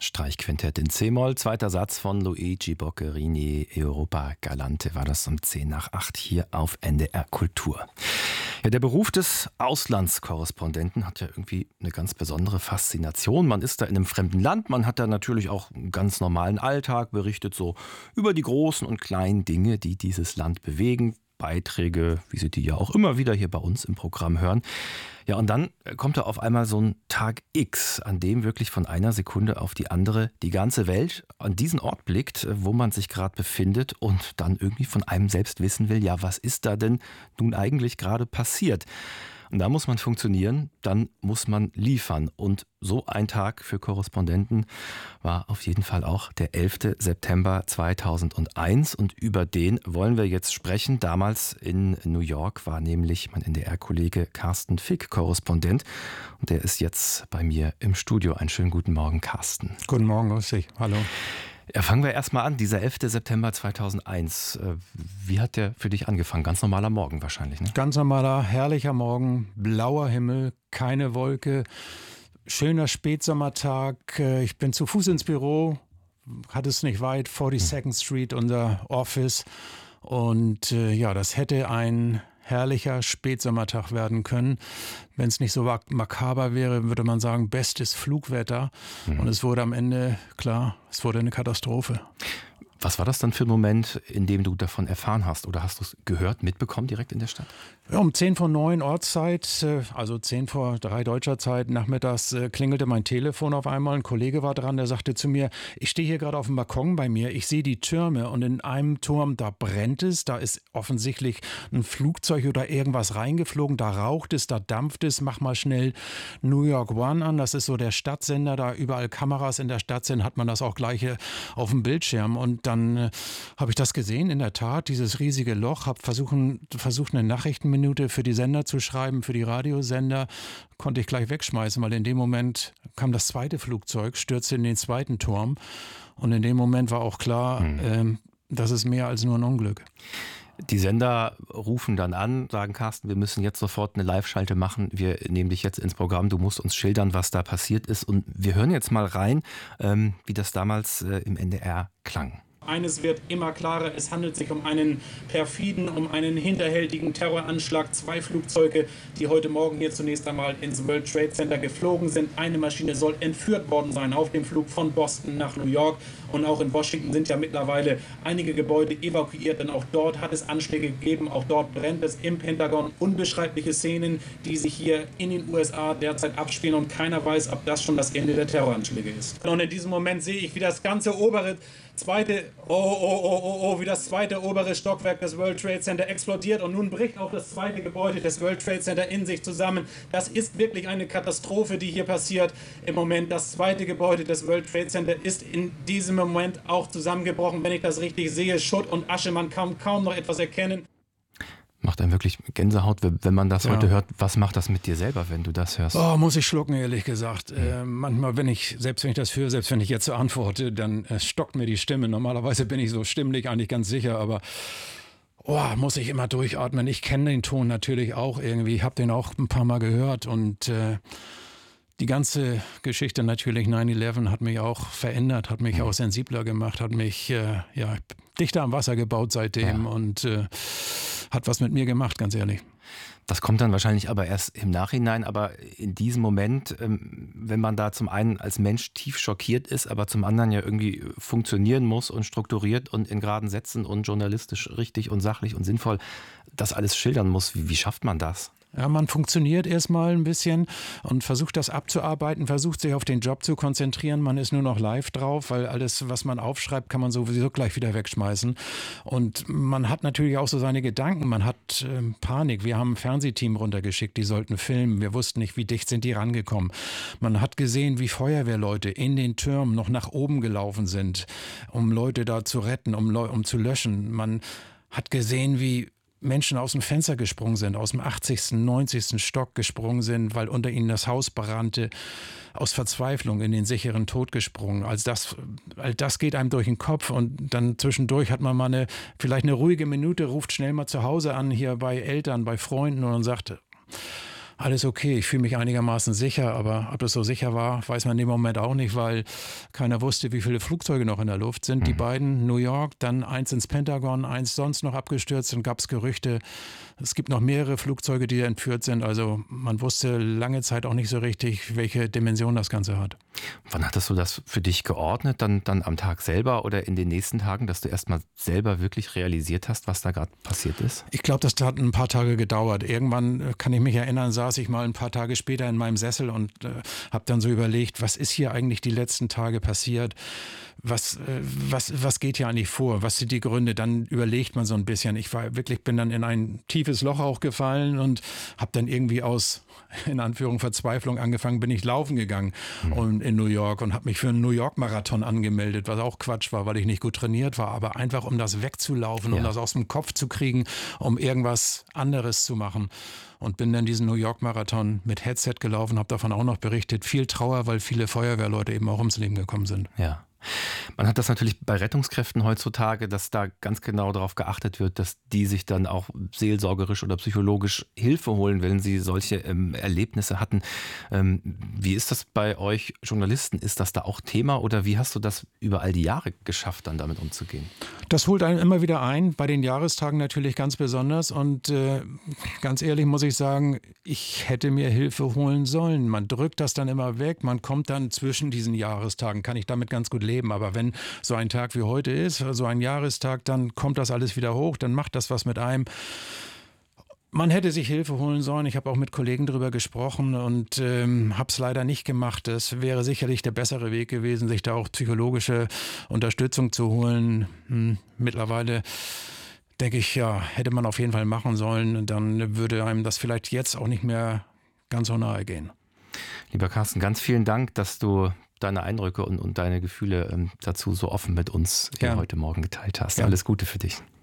Streichquintett in C-Moll. Zweiter Satz von Luigi Boccherini, Europa Galante, war das um 7:10 hier auf NDR Kultur. Ja, der Beruf des Auslandskorrespondenten hat ja irgendwie eine ganz besondere Faszination. Man ist da in einem fremden Land, man hat da natürlich auch einen ganz normalen Alltag, berichtet so über die großen und kleinen Dinge, die dieses Land bewegen. Beiträge, wie Sie die ja auch immer wieder hier bei uns im Programm hören. Ja, und dann kommt da auf einmal so ein Tag X, an dem wirklich von einer Sekunde auf die andere die ganze Welt an diesen Ort blickt, wo man sich gerade befindet und dann irgendwie von einem selbst wissen will, ja, was ist da denn nun eigentlich gerade passiert? Und da muss man funktionieren, dann muss man liefern. Und so ein Tag für Korrespondenten war auf jeden Fall auch der 11. September 2001. Und über den wollen wir jetzt sprechen. Damals in New York war nämlich mein NDR-Kollege Carsten Fick Korrespondent. Und der ist jetzt bei mir im Studio. Einen schönen guten Morgen, Carsten. Guten Morgen, grüß dich. Hallo. Ja, fangen wir erstmal an. Dieser 11. September 2001. Wie hat der für dich angefangen? Ganz normaler Morgen wahrscheinlich, ne? Ganz normaler, herrlicher Morgen, blauer Himmel, keine Wolke, schöner Spätsommertag. Ich bin zu Fuß ins Büro, hatte es nicht weit, 42nd Street, unser Office. Und ja, das hätte ein herrlicher Spätsommertag werden können. Wenn es nicht so makaber wäre, würde man sagen, bestes Flugwetter. Und es wurde am Ende, klar, es wurde eine Katastrophe. Was war das dann für ein Moment, in dem du davon erfahren hast? Oder hast du es gehört, mitbekommen direkt in der Stadt? Ja, um 10:09 Ortszeit, also 10:03 deutscher Zeit, nachmittags klingelte mein Telefon auf einmal. Ein Kollege war dran, der sagte zu mir, ich stehe hier gerade auf dem Balkon bei mir, ich sehe die Türme und in einem Turm, da brennt es, da ist offensichtlich ein Flugzeug oder irgendwas reingeflogen, da raucht es, da dampft es, mach mal schnell New York One an, das ist so der Stadtsender, da überall Kameras in der Stadt sind, hat man das auch gleich auf dem Bildschirm. Und dann habe ich das gesehen, in der Tat, dieses riesige Loch, habe versucht eine Nachrichtenminute für die Sender zu schreiben, für die Radiosender, konnte ich gleich wegschmeißen, weil in dem Moment kam das zweite Flugzeug, stürzte in den zweiten Turm und in dem Moment war auch klar, das ist mehr als nur ein Unglück. Die Sender rufen dann an, sagen, Carsten, wir müssen jetzt sofort eine Live-Schalte machen, wir nehmen dich jetzt ins Programm, du musst uns schildern, was da passiert ist. Und wir hören jetzt mal rein, wie das damals im NDR klang. Eines wird immer klarer, es handelt sich um einen perfiden, um einen hinterhältigen Terroranschlag. 2 Flugzeuge, die heute Morgen hier zunächst einmal ins World Trade Center geflogen sind. Eine Maschine soll entführt worden sein auf dem Flug von Boston nach New York. Und auch in Washington sind ja mittlerweile einige Gebäude evakuiert, denn auch dort hat es Anschläge gegeben. Auch dort brennt es im Pentagon. Unbeschreibliche Szenen, die sich hier in den USA derzeit abspielen und keiner weiß, ob das schon das Ende der Terroranschläge ist. Und in diesem Moment sehe ich, wie das ganze wie das zweite obere Stockwerk des World Trade Center explodiert und nun bricht auch das zweite Gebäude des World Trade Center in sich zusammen. Das ist wirklich eine Katastrophe, die hier passiert im Moment. Das zweite Gebäude des World Trade Center ist in diesem Moment auch zusammengebrochen, wenn ich das richtig sehe. Schutt und Asche, man kann kaum noch etwas erkennen. Macht einem wirklich Gänsehaut, wenn man das heute hört. Was macht das mit dir selber, wenn du das hörst? Oh, muss ich schlucken, ehrlich gesagt. Manchmal, selbst wenn ich das höre, selbst wenn ich jetzt so antworte, dann stockt mir die Stimme. Normalerweise bin ich so stimmlich eigentlich ganz sicher, aber muss ich immer durchatmen. Ich kenne den Ton natürlich auch irgendwie. Ich habe den auch ein paar Mal gehört und die ganze Geschichte natürlich 9/11 hat mich auch verändert, hat mich auch sensibler gemacht, hat mich dichter am Wasser gebaut seitdem und hat was mit mir gemacht, ganz ehrlich. Das kommt dann wahrscheinlich aber erst im Nachhinein, aber in diesem Moment, wenn man da zum einen als Mensch tief schockiert ist, aber zum anderen ja irgendwie funktionieren muss und strukturiert und in geraden Sätzen und journalistisch richtig und sachlich und sinnvoll das alles schildern muss, wie schafft man das? Ja, man funktioniert erstmal ein bisschen und versucht das abzuarbeiten, versucht sich auf den Job zu konzentrieren. Man ist nur noch live drauf, weil alles, was man aufschreibt, kann man sowieso gleich wieder wegschmeißen. Und man hat natürlich auch so seine Gedanken, man hat Panik. Wir haben ein Fernsehteam runtergeschickt, die sollten filmen. Wir wussten nicht, wie dicht sind die rangekommen. Man hat gesehen, wie Feuerwehrleute in den Türmen noch nach oben gelaufen sind, um Leute da zu retten, um zu löschen. Man hat gesehen, wie Menschen aus dem Fenster gesprungen sind, aus dem 80., 90. Stock gesprungen sind, weil unter ihnen das Haus brannte, aus Verzweiflung in den sicheren Tod gesprungen. All das geht einem durch den Kopf und dann zwischendurch hat man mal vielleicht eine ruhige Minute, ruft schnell mal zu Hause an, hier bei Eltern, bei Freunden und sagt, Alles okay, ich fühle mich einigermaßen sicher, aber ob das so sicher war, weiß man in dem Moment auch nicht, weil keiner wusste, wie viele Flugzeuge noch in der Luft sind. Die beiden, New York, dann eins ins Pentagon, eins sonst noch abgestürzt, und gab es Gerüchte, es gibt noch mehrere Flugzeuge, die entführt sind. Also man wusste lange Zeit auch nicht so richtig, welche Dimension das Ganze hat. Wann hattest du das für dich geordnet? Dann am Tag selber oder in den nächsten Tagen, dass du erstmal selber wirklich realisiert hast, was da gerade passiert ist? Ich glaube, das hat ein paar Tage gedauert. Irgendwann, kann ich mich erinnern, saß ich mal ein paar Tage später in meinem Sessel und habe dann so überlegt, was ist hier eigentlich die letzten Tage passiert? Was geht hier eigentlich vor? Was sind die Gründe? Dann überlegt man so ein bisschen. Bin dann in ein tiefes Loch auch gefallen und habe dann irgendwie aus, in Anführung, Verzweiflung angefangen, bin ich laufen gegangen und in New York und habe mich für einen New York Marathon angemeldet, was auch Quatsch war, weil ich nicht gut trainiert war, aber einfach um das wegzulaufen, um das aus dem Kopf zu kriegen, um irgendwas anderes zu machen. Und bin dann diesen New York Marathon mit Headset gelaufen, habe davon auch noch berichtet. Viel Trauer, weil viele Feuerwehrleute eben auch ums Leben gekommen sind. Ja. Man hat das natürlich bei Rettungskräften heutzutage, dass da ganz genau darauf geachtet wird, dass die sich dann auch seelsorgerisch oder psychologisch Hilfe holen, wenn sie solche Erlebnisse hatten. Wie ist das bei euch Journalisten? Ist das da auch Thema oder wie hast du das über all die Jahre geschafft, dann damit umzugehen? Das holt einen immer wieder ein, bei den Jahrestagen natürlich ganz besonders. Und ganz ehrlich muss ich sagen, ich hätte mir Hilfe holen sollen. Man drückt das dann immer weg, man kommt dann zwischen diesen Jahrestagen, kann ich damit ganz gut leben. Aber wenn so ein Tag wie heute ist, so ein Jahrestag, dann kommt das alles wieder hoch, dann macht das was mit einem. Man hätte sich Hilfe holen sollen. Ich habe auch mit Kollegen darüber gesprochen und habe es leider nicht gemacht. Es wäre sicherlich der bessere Weg gewesen, sich da auch psychologische Unterstützung zu holen. Mittlerweile denke ich, ja, hätte man auf jeden Fall machen sollen. Dann würde einem das vielleicht jetzt auch nicht mehr ganz so nahe gehen. Lieber Carsten, ganz vielen Dank, dass du deine Eindrücke und deine Gefühle dazu so offen mit uns hier heute Morgen geteilt hast. Alles Gute für dich.